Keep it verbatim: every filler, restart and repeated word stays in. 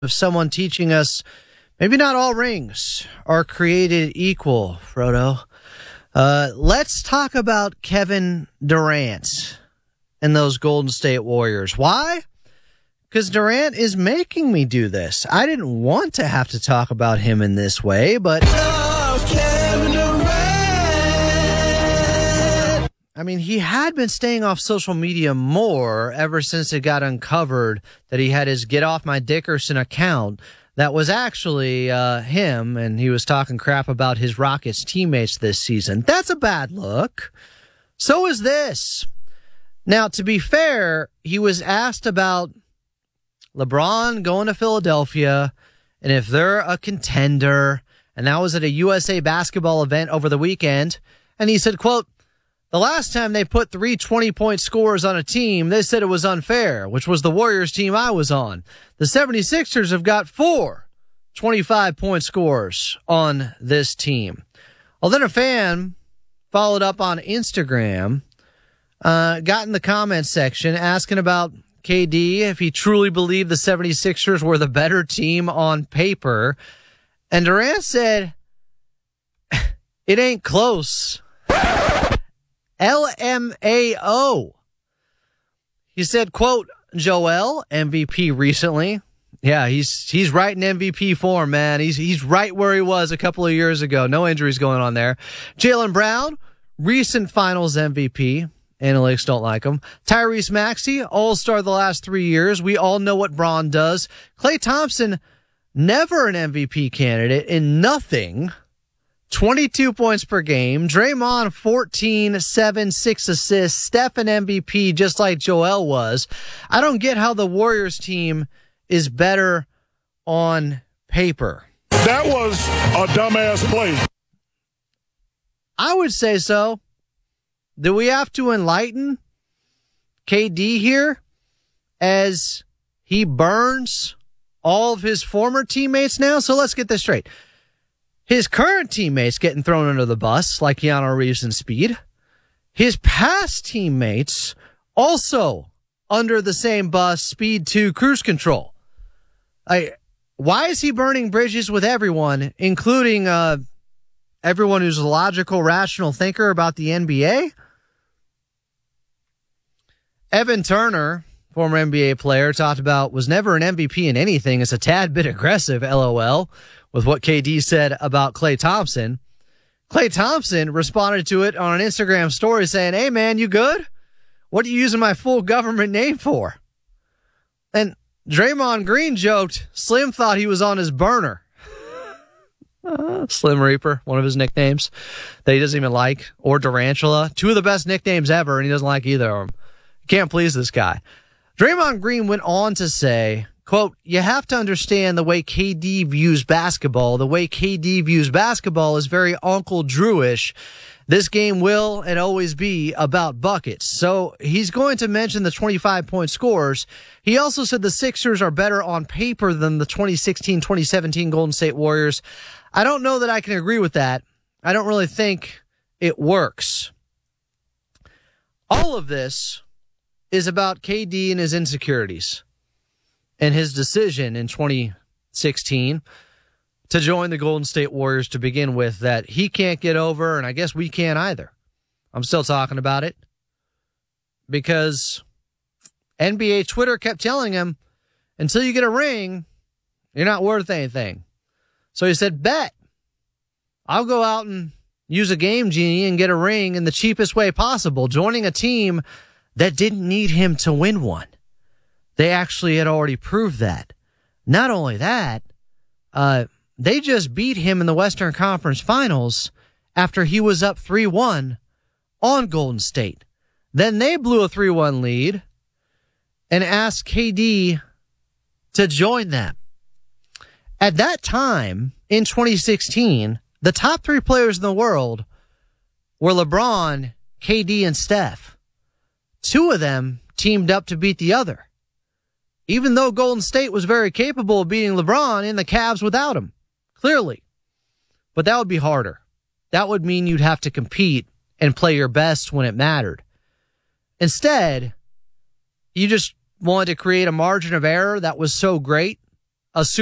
of someone teaching us maybe not all rings are created equal, Frodo. Uh, let's talk about Kevin Durant and those Golden State Warriors. Why? Because Durant is making me do this. I didn't want to have to talk about him in this way, but Love Kevin Durant. I mean, he had been staying off social media more ever since it got uncovered that he had his Get Off My Dickerson account that was actually uh, him, and he was talking crap about his Rockets teammates this season. That's a bad look. So is this. Now, to be fair, he was asked about LeBron going to Philadelphia and if they're a contender, and that was at a U S A basketball event over the weekend, and he said, quote, "The last time they put three twenty-point scores on a team, they said it was unfair, which was the Warriors team I was on. The seventy-sixers have got four twenty-five-point scores on this team." Well, then a fan followed up on Instagram, uh, got in the comments section asking about K D, if he truly believed the seventy-sixers were the better team on paper. And Durant said, "It ain't close. L M A O. He said, quote, "Joel, M V P recently." Yeah, he's he's right in M V P form, man. He's he's right where he was a couple of years ago. No injuries going on there. Jaylen Brown, recent finals M V P. Analytics don't like him. Tyrese Maxey, all-star the last three years. We all know what Braun does. Klay Thompson, never an M V P candidate in nothing. twenty-two points per game. Draymond, fourteen, seven, six assists. Steph an M V P just like Joel was. I don't get how the Warriors team is better on paper. That was a dumbass play. I would say so. Do we have to enlighten K D here as he burns all of his former teammates now? So let's get this straight. His current teammates getting thrown under the bus like Keanu Reeves and Speed. His past teammates also under the same bus, Speed two, Cruise Control. I, why is he burning bridges with everyone, including uh, everyone who's a logical, rational thinker about the N B A? Evan Turner, former N B A player, talked about was never an M V P in anything. It's a tad bit aggressive, LOL, with what K D said about Klay Thompson. Klay Thompson responded to it on an Instagram story saying, "Hey, man, you good? What are you using my full government name for?" And Draymond Green joked Slim thought he was on his burner. Uh, Slim Reaper, one of his nicknames that he doesn't even like, or Durantula, two of the best nicknames ever, and he doesn't like either of them. Can't please this guy. Draymond Green went on to say, quote, "You have to understand the way K D views basketball. The way K D views basketball is very Uncle Drewish. This game will and always be about buckets." So he's going to mention the twenty-five-point scores. He also said the Sixers are better on paper than the twenty sixteen twenty seventeen Golden State Warriors. I don't know that I can agree with that. I don't really think it works. All of this is about K D and his insecurities and his decision in twenty sixteen to join the Golden State Warriors to begin with that he can't get over, and I guess we can't either. I'm still talking about it because N B A Twitter kept telling him, until you get a ring, you're not worth anything. So he said, bet. I'll go out and use a game genie and get a ring in the cheapest way possible, joining a team that didn't need him to win one. They actually had already proved that. Not only that, uh, they just beat him in the Western Conference Finals after he was up three one on Golden State. Then they blew a three one lead and asked K D to join them. At that time, in twenty sixteen, the top three players in the world were LeBron, K D, and Steph. Two of them teamed up to beat the other, even though Golden State was very capable of beating LeBron in the Cavs without him, clearly. But that would be harder. That would mean you'd have to compete and play your best when it mattered. Instead, you just wanted to create a margin of error that was so great a Super